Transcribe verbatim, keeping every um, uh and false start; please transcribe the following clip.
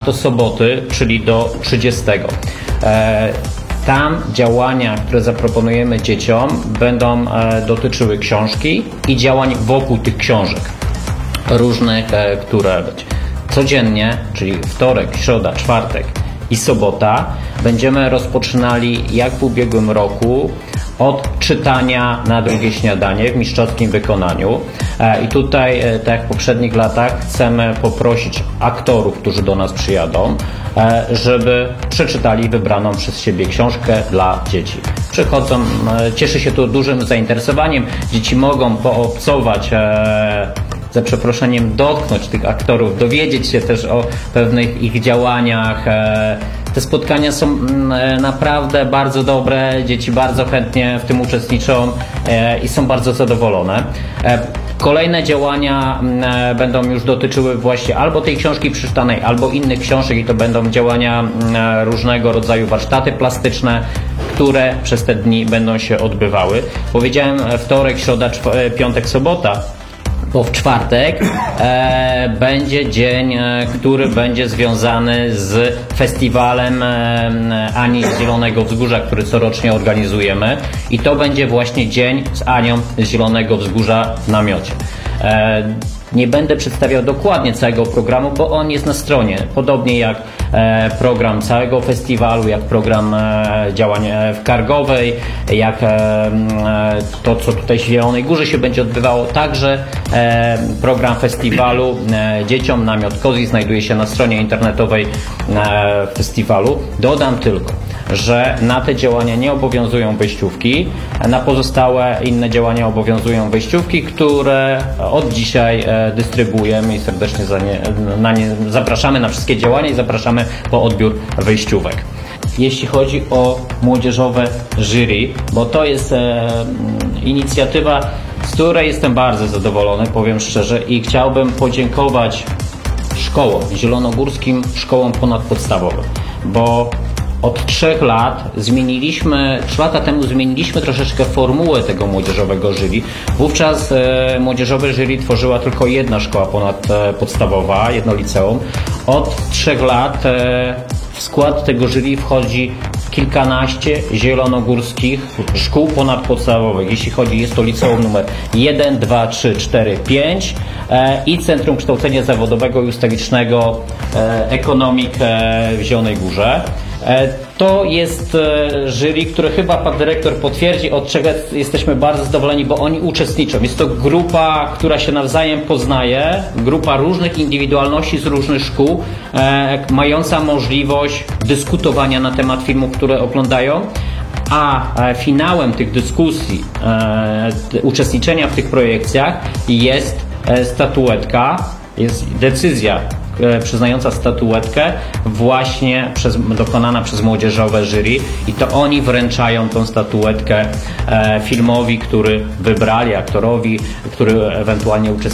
do soboty, czyli do trzydziestego. Tam działania, które zaproponujemy dzieciom, będą dotyczyły książki i działań wokół tych książek różnych, które będzie. Codziennie, czyli wtorek, środa, czwartek i sobota, będziemy rozpoczynali, jak w ubiegłym roku, od czytania na drugie śniadanie w mistrzowskim wykonaniu. I tutaj, tak jak w poprzednich latach, chcemy poprosić aktorów, którzy do nas przyjadą, żeby przeczytali wybraną przez siebie książkę dla dzieci. Przychodzą, cieszy się to dużym zainteresowaniem. Dzieci mogą poobcować, za przeproszeniem dotknąć tych aktorów, dowiedzieć się też o pewnych ich działaniach. Te spotkania są naprawdę bardzo dobre, dzieci bardzo chętnie w tym uczestniczą i są bardzo zadowolone. Kolejne działania będą już dotyczyły właśnie albo tej książki przeczytanej, albo innych książek i to będą działania różnego rodzaju, warsztaty plastyczne, które przez te dni będą się odbywały. Powiedziałem wtorek, środa, piątek, sobota. Bo w czwartek e, będzie dzień, e, który będzie związany z festiwalem e, Ani z Zielonego Wzgórza, który corocznie organizujemy i to będzie właśnie dzień z Anią z Zielonego Wzgórza w namiocie. E, nie będę przedstawiał dokładnie całego programu, bo on jest na stronie, podobnie jak e, program całego festiwalu, jak program e, działań w Kargowej, jak e, to, co tutaj w Zielonej Górze się będzie odbywało. Także e, program festiwalu e, Dzieciom Namiot Cozy znajduje się na stronie internetowej e, festiwalu. Dodam tylko, że na te działania nie obowiązują wejściówki, na pozostałe inne działania obowiązują wejściówki, które od dzisiaj dystrybuujemy i serdecznie za nie, na nie zapraszamy na wszystkie działania i zapraszamy po odbiór wejściówek. Jeśli chodzi o młodzieżowe jury, bo to jest e, inicjatywa, z której jestem bardzo zadowolony, powiem szczerze, i chciałbym podziękować szkołom, zielonogórskim szkołom ponadpodstawowym, bo od trzech lat zmieniliśmy, trzy lata temu zmieniliśmy troszeczkę formułę tego młodzieżowego jury. Wówczas e, młodzieżowe jury tworzyła tylko jedna szkoła ponadpodstawowa, jedno liceum. Od trzech lat e, w skład tego jury wchodzi kilkanaście zielonogórskich szkół ponadpodstawowych. Jeśli chodzi, jest to liceum numer jeden, dwa, trzy, cztery, pięć e, i Centrum Kształcenia Zawodowego i Ustawicznego e, Ekonomik e, w Zielonej Górze. To jest jury, które chyba pan dyrektor potwierdzi, od czego jesteśmy bardzo zadowoleni, bo oni uczestniczą. Jest to grupa, która się nawzajem poznaje, grupa różnych indywidualności z różnych szkół, e, mająca możliwość dyskutowania na temat filmów, które oglądają, a finałem tych dyskusji, e, uczestniczenia w tych projekcjach jest statuetka, jest decyzja przyznająca statuetkę właśnie przez, dokonana przez młodzieżowe jury i to oni wręczają tą statuetkę e, filmowi, który wybrali, aktorowi, który ewentualnie uczestniczy